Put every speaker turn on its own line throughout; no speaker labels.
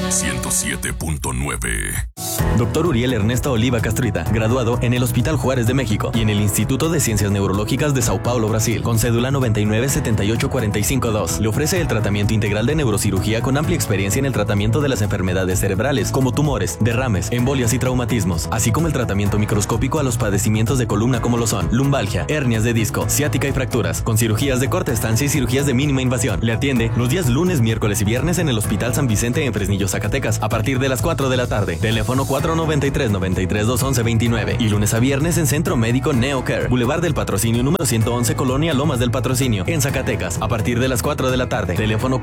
107.9.
Doctor Uriel Ernesto Oliva Castruita, graduado en el Hospital Juárez de México y en el Instituto de Ciencias Neurológicas de Sao Paulo, Brasil, con cédula 9978452. Le ofrece el tratamiento integral de neurocirugía con amplia experiencia en el tratamiento de las enfermedades cerebrales, como tumores, derrames, embolias y traumatismos, así como el tratamiento microscópico a los padecimientos de columna como lo son lumbalgia, hernias de disco, ciática y fracturas, con cirugías de corta estancia y cirugías de mínima invasión. Le atiende los días lunes, miércoles y viernes en el Hospital San Vicente en Fresnillo, Zacatecas, a partir de las 4 de la tarde. Teléfono 493-93-211-29 y lunes a viernes en Centro Médico NeoCare, Boulevard del Patrocinio número 111, Colonia Lomas del Patrocinio, en Zacatecas, a partir de las 4 de la tarde. Teléfono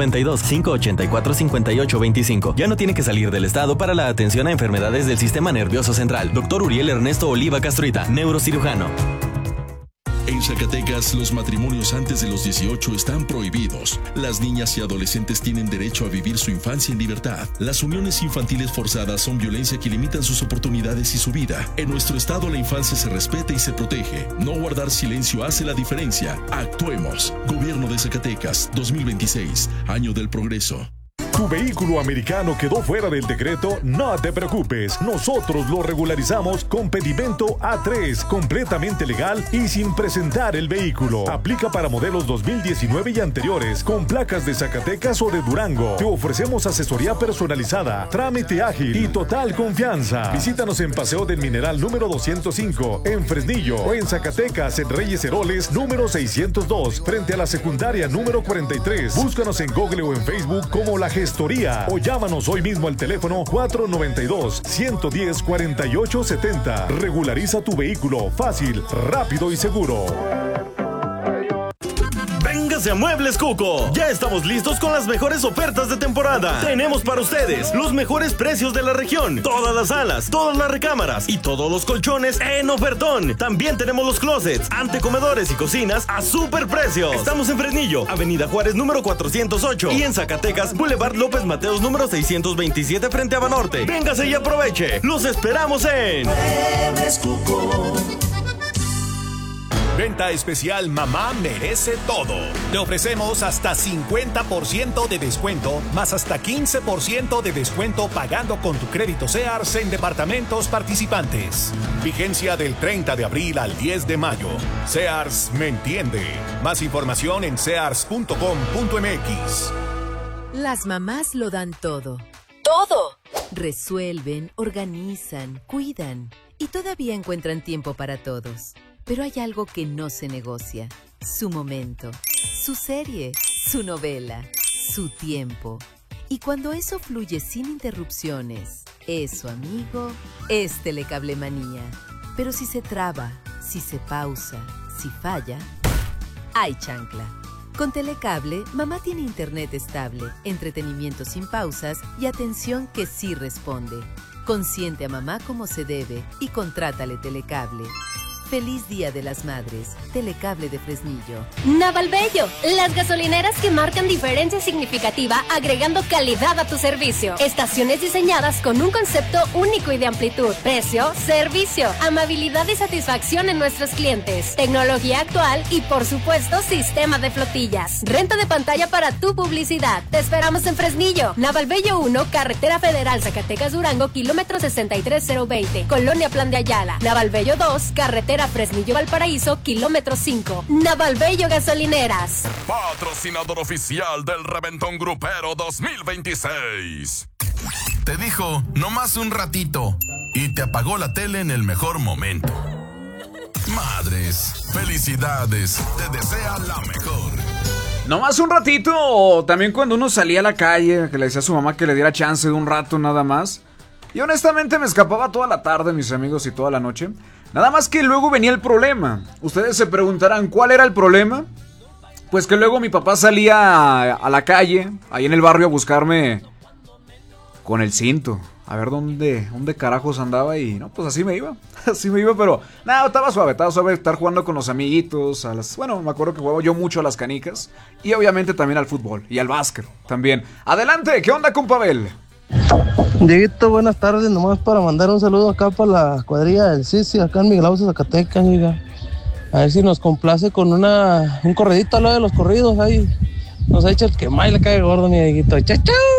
492-584-5825. Ya no tiene que salir del estado para la atención a enfermedades del sistema nervioso central. Doctor Uriel Ernesto Oliva Castruita, neurocirujano.
En Zacatecas, los matrimonios antes de los 18 están prohibidos. Las niñas y adolescentes tienen derecho a vivir su infancia en libertad. Las uniones infantiles forzadas son violencia que limitan sus oportunidades y su vida. En nuestro estado, la infancia se respeta y se protege. No guardar silencio hace la diferencia. Actuemos. Gobierno de Zacatecas, 2026, año del progreso.
¿Tu vehículo americano quedó fuera del decreto? No te preocupes, nosotros lo regularizamos con pedimento A3, completamente legal y sin presentar el vehículo. Aplica para modelos 2019 y anteriores, con placas de Zacatecas o de Durango. Te ofrecemos asesoría personalizada, trámite ágil y total confianza. Visítanos en Paseo del Mineral número 205, en Fresnillo, o en Zacatecas, en Reyes Heroles número 602, frente a la secundaria número 43. Búscanos en Google o en Facebook como La Gestoría o llámanos hoy mismo al teléfono 492-110-4870. Regulariza tu vehículo fácil, rápido y seguro.
Véngase a Muebles Cuco. Ya estamos listos con las mejores ofertas de temporada. Tenemos para ustedes los mejores precios de la región. Todas las salas, todas las recámaras y todos los colchones en ofertón. También tenemos los closets, antecomedores y cocinas a super precios. Estamos en Fresnillo, Avenida Juárez número 408 y en Zacatecas, Boulevard López Mateos número 627 frente a Banorte. Véngase y aproveche. Los esperamos en
Muebles Cuco.
Venta especial Mamá Merece Todo. Te ofrecemos hasta 50% de descuento, más hasta 15% de descuento pagando con tu crédito Sears en departamentos participantes. Vigencia del 30 de abril al 10 de mayo. Sears me entiende. Más información en sears.com.mx.
Las mamás lo dan todo. ¡Todo! Resuelven, organizan, cuidan y todavía encuentran tiempo para todos. Pero hay algo que no se negocia. Su momento, su serie, su novela, su tiempo. Y cuando eso fluye sin interrupciones, eso, amigo, es Telecablemanía. Pero si se traba, si se pausa, si falla, hay chancla. Con Telecable, mamá tiene internet estable, entretenimiento sin pausas y atención que sí responde. Consiente a mamá como se debe y contrátale Telecable. Feliz Día de las Madres. Telecable de Fresnillo.
Navalbello, las gasolineras que marcan diferencia significativa agregando calidad a tu servicio. Estaciones diseñadas con un concepto único y de amplitud. Precio, servicio, amabilidad y satisfacción en nuestros clientes. Tecnología actual y por supuesto sistema de flotillas. Renta de pantalla para tu publicidad. Te esperamos en Fresnillo. Navalbello 1, Carretera Federal Zacatecas Durango, kilómetro 63020. Colonia Plan de Ayala. Navalbello 2, Carretera Fresnillo Valparaíso, kilómetro 5. Navalbello Gasolineras.
Patrocinador oficial del Reventón Grupero 2026. Te dijo, nomás un ratito, y te apagó la tele en el mejor momento. Madres, felicidades, te desea la mejor.
Nomás un ratito, o también cuando uno salía a la calle, que le decía a su mamá que le diera chance de un rato nada más. Y honestamente me escapaba toda la tarde, mis amigos, y toda la noche. Nada más que luego venía el problema. Ustedes se preguntarán, ¿cuál era el problema? Pues que luego mi papá salía a la calle, ahí en el barrio, a buscarme con el cinto. A ver dónde carajos andaba y no, pues así me iba, pero nada, estaba suave estar jugando con los amiguitos, bueno, me acuerdo que jugaba yo mucho a las canicas y obviamente también al fútbol y al básquet también. Adelante, ¿qué onda con Pavel?
Dieguito, buenas tardes, nomás para mandar un saludo acá para la cuadrilla del Sisi, acá en Miguel Ángel, Zacatecas, oiga. A ver si nos complace con un corredito a lo de los corridos ahí. Nos ha hecho el que más le cae gordo, mi Dieguito. ¡Chau, chau!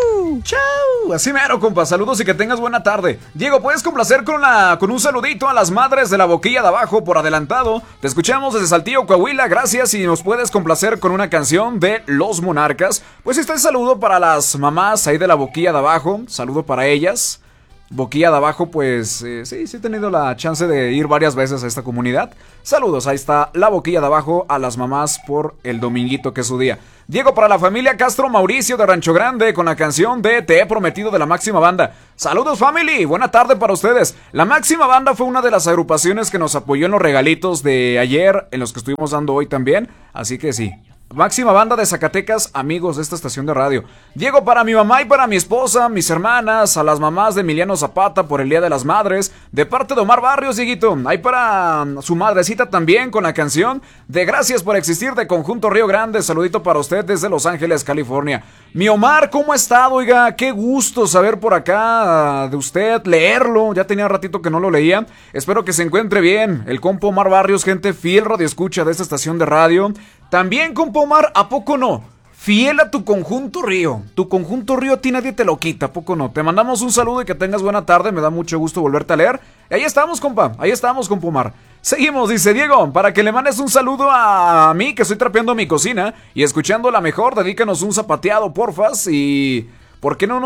Chau, así mero, compa. Saludos y que tengas buena tarde. Diego, ¿puedes complacer con un saludito a las madres de la boquilla de abajo por adelantado? Te escuchamos desde Saltillo, Coahuila. Gracias. Y nos puedes complacer con una canción de Los Monarcas. Pues este saludo para las mamás ahí de la boquilla de abajo. Saludo para ellas. Boquilla de abajo, pues sí he tenido la chance de ir varias veces a esta comunidad. Saludos, ahí está la boquilla de abajo a las mamás por el dominguito que es su día. Diego, para la familia Castro Mauricio de Rancho Grande con la canción de Te he prometido de la Máxima Banda. Saludos, family, buena tarde para ustedes. La Máxima Banda fue una de las agrupaciones que nos apoyó en los regalitos de ayer, en los que estuvimos dando hoy también, así que sí. Máxima Banda de Zacatecas, amigos de esta estación de radio. Diego, para mi mamá y para mi esposa, mis hermanas, a las mamás de Emiliano Zapata por el Día de las Madres, de parte de Omar Barrios, Dieguito. Ahí para su madrecita también con la canción de Gracias por Existir de Conjunto Río Grande. Saludito para usted desde Los Ángeles, California. Mi Omar, ¿cómo ha estado? Oiga, qué gusto saber por acá de usted, leerlo. Ya tenía ratito que no lo leía. Espero que se encuentre bien. El compa Omar Barrios, gente fiel radioescucha de esta estación de radio. También, compa Omar, ¿a poco no? Fiel a tu Conjunto Río. Tu Conjunto Río a ti nadie te lo quita, ¿a poco no? Te mandamos un saludo y que tengas buena tarde. Me da mucho gusto volverte a leer. Y ahí estamos, compa. Ahí estamos, compa Omar. Seguimos, dice Diego, para que le mandes un saludo a mí que estoy trapeando mi cocina y escuchando la mejor, dedícanos un zapateado, porfas. Y... ¿por qué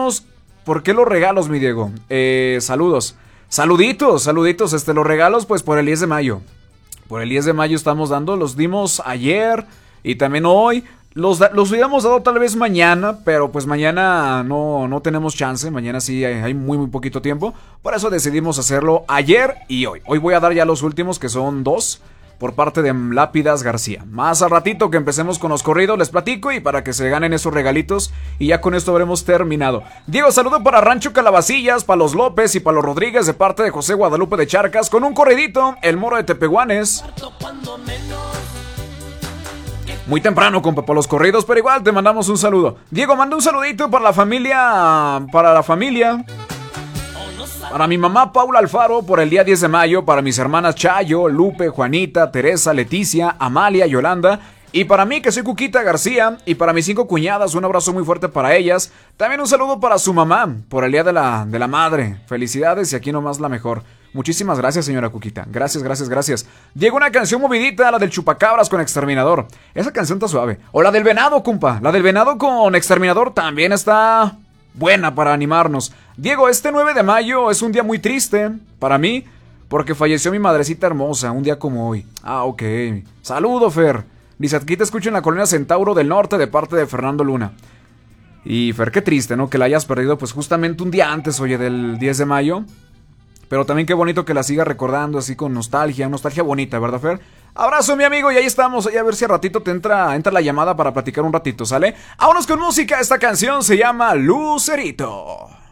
los regalos, mi Diego? Saludos. Saluditos, los regalos pues por el 10 de mayo. Por el 10 de mayo estamos dando, los dimos ayer y también hoy. Los hubiéramos dado tal vez mañana, pero pues mañana no tenemos chance. Mañana sí hay muy poquito tiempo. Por eso decidimos hacerlo ayer y hoy. Hoy voy a dar ya los últimos, que son 2, por parte de Lápidas García. Más al ratito que empecemos con los corridos les platico y para que se ganen esos regalitos. Y ya con esto habremos terminado. Diego, saludo para Rancho Calabacillas, para los López y para los Rodríguez de parte de José Guadalupe de Charcas. Con un corridito, El Moro de Tepehuanes. Muy temprano, compa, por los corridos, pero igual te mandamos un saludo. Diego, manda un saludito para la familia. Para mi mamá Paula Alfaro por el día 10 de mayo. Para mis hermanas Chayo, Lupe, Juanita, Teresa, Leticia, Amalia, Yolanda. Y para mí, que soy Cuquita García. Y para mis 5 cuñadas, un abrazo muy fuerte para ellas. También un saludo para su mamá por el día de la madre. Felicidades y aquí nomás la mejor. Muchísimas gracias, señora Cuquita. Gracias. Diego, una canción movidita, la del Chupacabras con Exterminador. Esa canción está suave. O la del Venado, compa. La del Venado con Exterminador también está buena para animarnos. Diego, este 9 de mayo es un día muy triste para mí, porque falleció mi madrecita hermosa, un día como hoy. Ah, ok. Saludo, Fer. Dice, aquí te escucho en la colonia Centauro del Norte de parte de Fernando Luna. Y Fer, qué triste, ¿no? Que la hayas perdido pues justamente un día antes, oye, del 10 de mayo. Pero también qué bonito que la siga recordando así con nostalgia bonita, ¿verdad, Fer? Abrazo, mi amigo, y ahí estamos, a ver si a ratito te entra la llamada para platicar un ratito, ¿sale? Vámonos con música, esta canción se llama Lucerito.